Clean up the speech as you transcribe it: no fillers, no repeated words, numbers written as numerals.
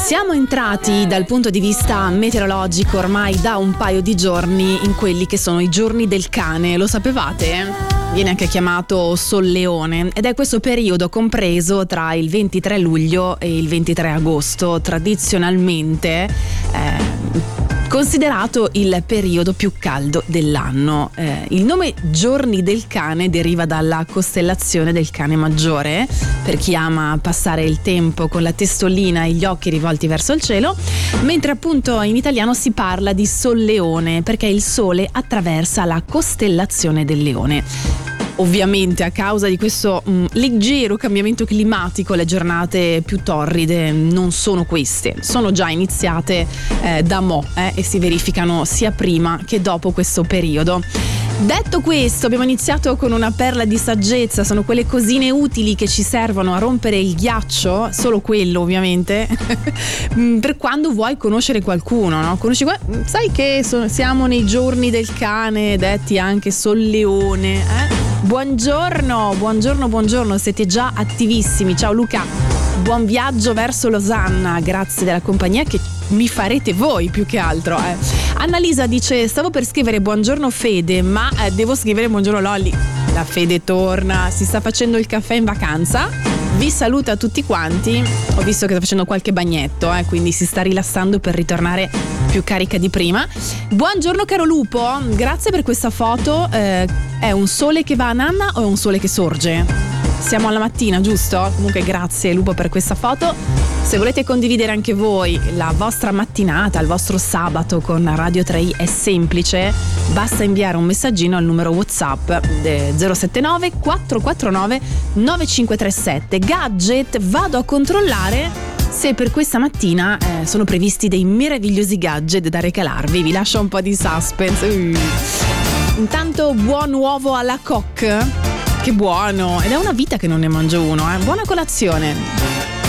Siamo entrati dal punto di vista meteorologico ormai da un paio di giorni in quelli che sono i giorni del cane, lo sapevate? Viene anche chiamato solleone ed è questo periodo compreso tra il 23 luglio e il 23 agosto, tradizionalmente considerato il periodo più caldo dell'anno. Il nome Giorni del Cane deriva dalla costellazione del Cane Maggiore, per chi ama passare il tempo con la testolina e gli occhi rivolti verso il cielo, mentre appunto in italiano si parla di solleone perché il sole attraversa la costellazione del Leone. Ovviamente a causa di questo leggero cambiamento climatico le giornate più torride non sono queste, sono già iniziate da e si verificano sia prima che dopo questo periodo. Detto questo, abbiamo iniziato con una perla di saggezza, sono quelle cosine utili che ci servono a rompere il ghiaccio, solo quello ovviamente, per quando vuoi conoscere qualcuno, no? Sai che siamo nei giorni del cane, detti anche solleone, Buongiorno, siete già attivissimi. Ciao Luca, buon viaggio verso Losanna, grazie della compagnia che mi farete voi più che altro. Annalisa dice: stavo per scrivere buongiorno Fede, ma devo scrivere buongiorno Lolli. La Fede torna, si sta facendo il caffè in vacanza, vi saluta a tutti quanti. Ho visto che sta facendo qualche bagnetto, quindi si sta rilassando per ritornare più carica di prima. Buongiorno caro lupo, grazie per questa foto. È un sole che va a nanna o è un sole che sorge? Siamo alla mattina, giusto? Comunque grazie lupo per questa foto. Se volete condividere anche voi la vostra mattinata, il vostro sabato con Radio 3i è semplice, basta inviare un messaggino al numero WhatsApp 079 449 9537. Gadget, vado a controllare se per questa mattina sono previsti dei meravigliosi gadget da regalarvi. Vi lascio un po' di suspense. Intanto buon uovo alla coque, che buono, ed è una vita che non ne mangio uno, buona colazione.